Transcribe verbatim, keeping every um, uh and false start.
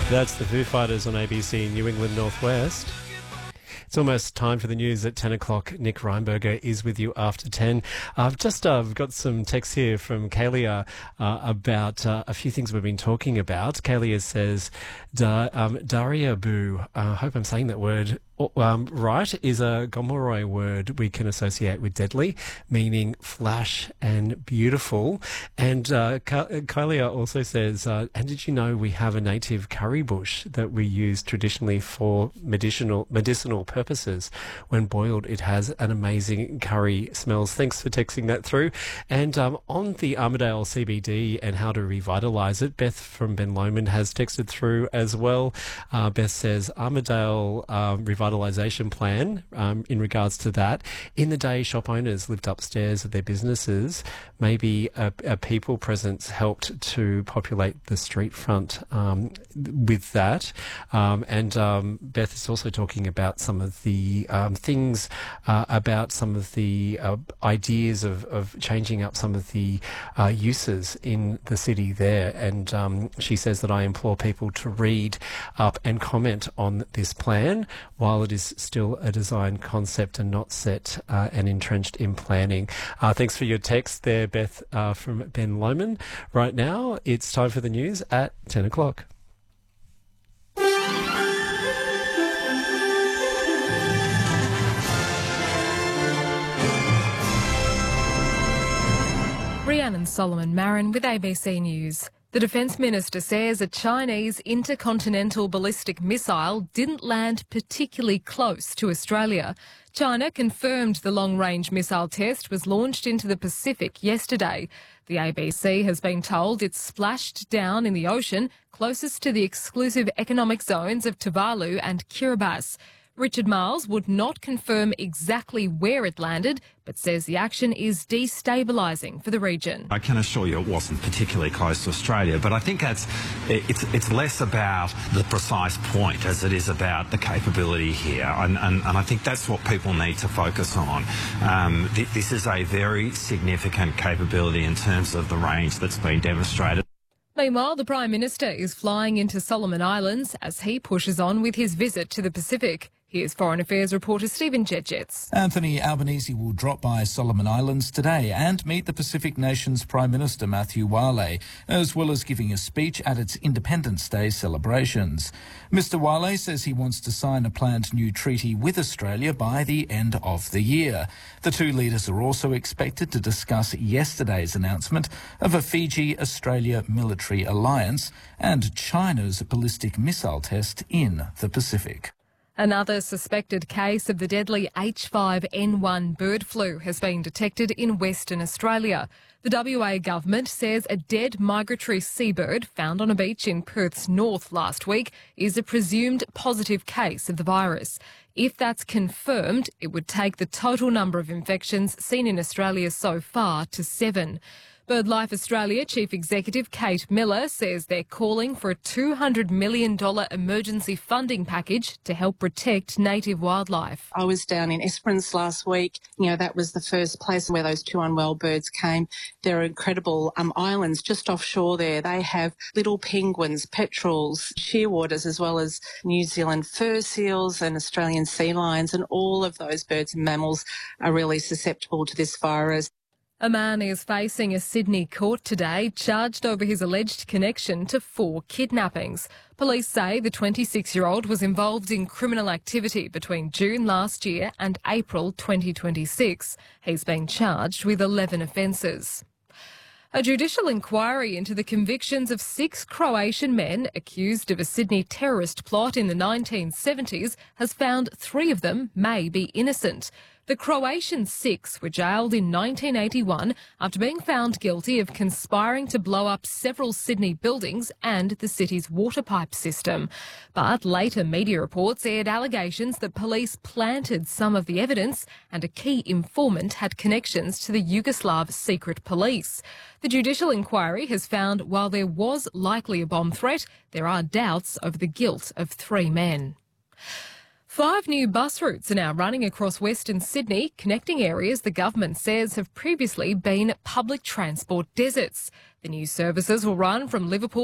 That's the Foo Fighters on A B C New England Northwest. It's almost time for the news at ten o'clock. Nick Reinberger is with you after ten. I've just uh, got some texts here from Kalia uh, about uh, a few things we've been talking about. Kalia says, da, um, Daria Boo, I uh, hope I'm saying that word um, right, is a Gomeroi word we can associate with deadly, meaning flash and beautiful. And uh, Kalia also says, uh, and did you know we have a native curry bush that we use traditionally for medicinal medicinal purposes? When boiled, it has an amazing curry smells. Thanks for texting that through. And um, on the Armidale C B D and how to revitalise it, Beth from Ben Lomond has texted through as well. Uh, Beth says, Armidale um, revitalisation plan um, in regards to that. In the day shop owners lived upstairs of their businesses, maybe a, a people presence helped to populate the street front um, with that. Um, and um, Beth is also talking about some of the um, things uh, about some of the uh, ideas of, of changing up some of the uh, uses in the city there. And um, she says that I implore people to read up and comment on this plan while it is still a design concept and not set uh, and entrenched in planning. Uh, thanks for your text there, Beth, uh, from Ben Lomond. Right now, it's time for the news at ten o'clock. Rhiannon Solomon Marin with A B C News. The Defence Minister says a Chinese intercontinental ballistic missile didn't land particularly close to Australia. China confirmed the long-range missile test was launched into the Pacific yesterday. The A B C has been told it splashed down in the ocean closest to the exclusive economic zones of Tuvalu and Kiribati. Richard Marles would not confirm exactly where it landed, but says the action is destabilising for the region. I can assure you it wasn't particularly close to Australia, but I think that's, it's, it's less about the precise point as it is about the capability here, and, and, and I think that's what people need to focus on. Um, th this is a very significant capability in terms of the range that's been demonstrated. Meanwhile, the Prime Minister is flying into Solomon Islands as he pushes on with his visit to the Pacific. Here's Foreign Affairs reporter Stephen Jedgetts. Anthony Albanese will drop by Solomon Islands today and meet the Pacific Nations Prime Minister Matthew Wale, as well as giving a speech at its Independence Day celebrations. Mister Wale says he wants to sign a planned new treaty with Australia by the end of the year. The two leaders are also expected to discuss yesterday's announcement of a Fiji-Australia military alliance and China's ballistic missile test in the Pacific. Another suspected case of the deadly H five N one bird flu has been detected in Western Australia. The W A government says a dead migratory seabird found on a beach in Perth's north last week is a presumed positive case of the virus. If that's confirmed, it would take the total number of infections seen in Australia so far to seven. BirdLife Australia Chief Executive Kate Miller says they're calling for a two hundred million dollars emergency funding package to help protect native wildlife. I was down in Esperance last week. You know, that was the first place where those two unwell birds came. There are incredible um, islands just offshore there. They have little penguins, petrels, shearwaters, as well as New Zealand fur seals and Australian sea lions, and all of those birds and mammals are really susceptible to this virus. A man is facing a Sydney court today, charged over his alleged connection to four kidnappings. Police say the twenty-six-year-old was involved in criminal activity between June last year and April twenty twenty-six. He's been charged with eleven offences. A judicial inquiry into the convictions of six Croatian men accused of a Sydney terrorist plot in the nineteen seventies has found three of them may be innocent. The Croatian six were jailed in nineteen eighty-one after being found guilty of conspiring to blow up several Sydney buildings and the city's water pipe system. But later media reports aired allegations that police planted some of the evidence and a key informant had connections to the Yugoslav secret police. The judicial inquiry has found while there was likely a bomb threat, there are doubts over the guilt of three men. Five new bus routes are now running across Western Sydney, connecting areas the government says have previously been public transport deserts. The new services will run from Liverpool